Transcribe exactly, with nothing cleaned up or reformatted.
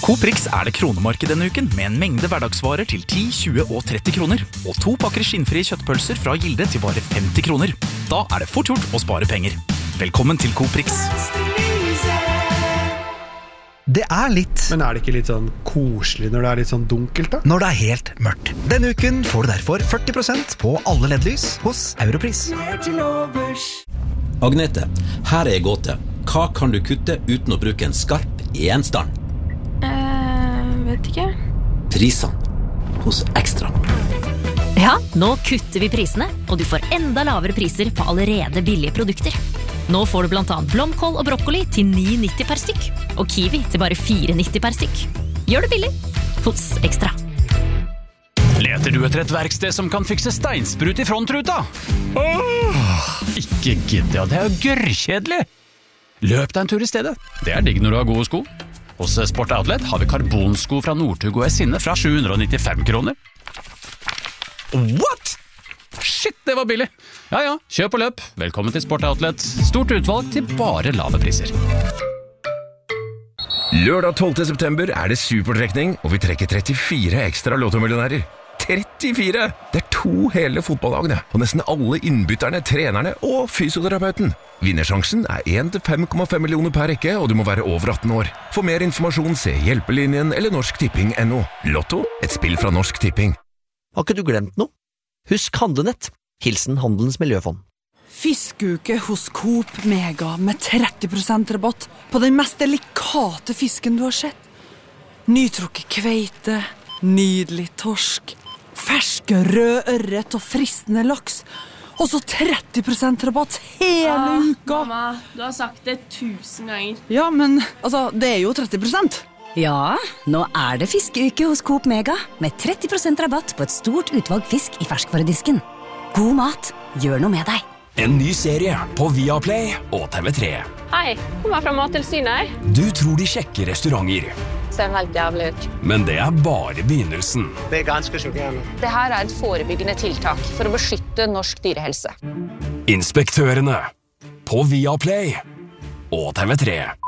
Coop Rix er det kronemarked denne uken, med en mengde hverdagsvarer til ti, tjue og tretti kroner. Og to pakker skinnfrie kjøttpølser fra Gilde til bare femti kroner. Da er det fort gjort å spare penger. Velkommen til Coop Rix. Det er litt. Men er det ikke litt sånn koselig når det er litt sånn dunkelt da? Når det er helt mørkt. Denne uken får du derfor førti prosent på alle L E D-lys hos Europris. Agnete, her er gåte. Hva kan du kutte uten å bruke en skarp gjenstand? Eh, vet ikke. Prisene hos Ekstra. Ja, nå kutter vi prisene, og du får enda lavere priser på allerede billige produkter. Nå får du blant annet blomkål og brokkoli til ni nitti per stykk, og kiwi til bare fire nitti per stykk. Gjør det billig hos Ekstra. Leter du etter et verksted som kan fikse steinsprut i frontruta? Åh, ikke gidd, ja, det er jo gørrkjedelig. Løp deg en tur i stedet. Det er digg når du har gode sko. Hos Sport Outlet har vi karbonsko fra Northug og Esinne fra sju hundre nittifem kroner. What? Shit, det var billig. Ja, ja, kjøp og løp. Velkommen til Sport Outlet. Stort utvalg til bare lave priser. Lørdag tolvte september er det supertrekning, og vi trekker trettifire ekstra lottomillionærer. trettifire! Det er to hele fotballagene, og nesten alle innbytterne, trenerne og fysioterapeuten. Vinnersjansen er én til fem komma fem millioner per rekke, og du må være over atten år. For mer informasjon, se Hjelpelinjen eller norsk tipping punktum no. Lotto, et spill fra Norsk Tipping. Har ikke du glemt noe? Husk Handlenett. Hilsen Handelens Miljøfond. Fiskeuke hos Coop Mega med tretti prosent rabatt på den mest delikate fisken du har sett. Nytrukket kveite, nydelig torsk, ferske rød ørret og fristende laks. Og så tretti prosent rabatt hele ah, uka. Mamma, du har sagt det tusen ganger. Ja, men altså, det er jo tretti prosent. Ja, nå er det fiskeuke hos Coop Mega med tretti prosent rabatt på et stort utvalg fisk i ferskvaredisken. God mat, gjør noe med deg. En ny serie på Viaplay og T V tre. Hei, kommer fra Mattilsynet. Du tror de sjekker restauranter. Ser helt jævlig ut. Men det er bare begynnelsen. Det er ganske sjokkerende. Det her er et forebyggende tiltak for å beskytte norsk dyrehelse. Inspektørene på Viaplay og T V tre.